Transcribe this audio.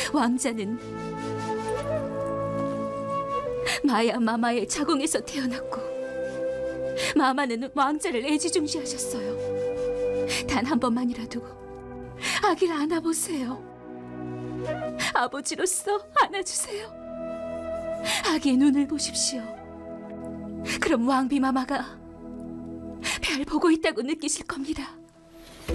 왕자는 마야 마마의 자궁에서 태어났고 마마는 왕자를 애지중지하셨어요. 단 한 번만이라도 아기를 안아보세요. 아버지로서 안아주세요. 아기의 눈을 보십시오. 그럼 왕비 마마가 별 보고 있다고 느끼실 겁니다.